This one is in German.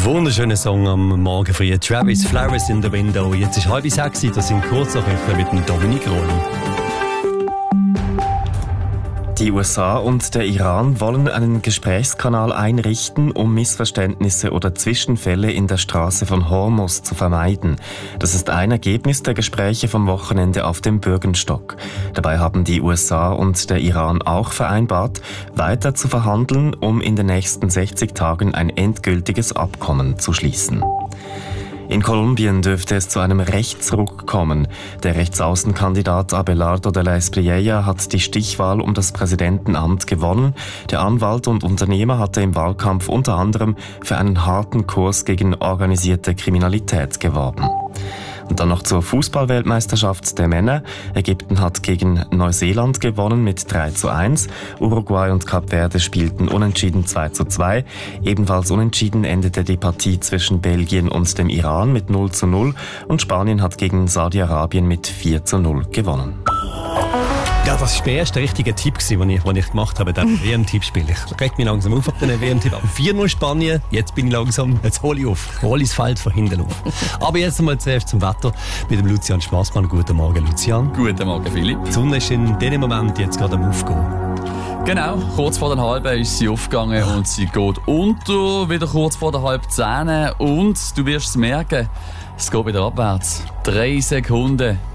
Wunderschöner Song am Morgen früh. Travis, Flowers in the Window. Jetzt ist 5:30, das sind Kurznachrichten mit dem Dominik Rohli. Die USA und der Iran wollen einen Gesprächskanal einrichten, um Missverständnisse oder Zwischenfälle in der Straße von Hormuz zu vermeiden. Das ist ein Ergebnis der Gespräche vom Wochenende auf dem Bürgenstock. Dabei haben die USA und der Iran auch vereinbart, weiter zu verhandeln, um in den nächsten 60 Tagen ein endgültiges Abkommen zu schließen. In Kolumbien dürfte es zu einem Rechtsruck kommen. Der Rechtsaußenkandidat Abelardo de la Espriella hat die Stichwahl um das Präsidentenamt gewonnen. Der Anwalt und Unternehmer hatte im Wahlkampf unter anderem für einen harten Kurs gegen organisierte Kriminalität geworben. Und dann noch zur Fußball-Weltmeisterschaft der Männer. Ägypten hat gegen Neuseeland gewonnen mit 3:1. Uruguay und Kap Verde spielten unentschieden 2:2. Ebenfalls unentschieden endete die Partie zwischen Belgien und dem Iran mit 0:0. Und Spanien hat gegen Saudi-Arabien mit 4:0 gewonnen. Ja, das war der erste richtige Tipp, den ich gemacht habe, der WM-Tippspiel. Ich reg mich langsam auf den WM-Tipp. 4:0 Spanien, jetzt hole ich auf. Hole ich das Feld von hinten auf. Aber jetzt einmal zuerst zum Wetter mit dem Lucian Schmassmann. Guten Morgen, Lucian. Guten Morgen, Philipp. Die Sonne ist in diesem Moment jetzt gerade am Aufgehen. Genau, kurz vor der halben ist sie aufgegangen und sie geht unter, wieder kurz vor der 9:30. Und du wirst es merken, es geht wieder abwärts. 3 Sekunden.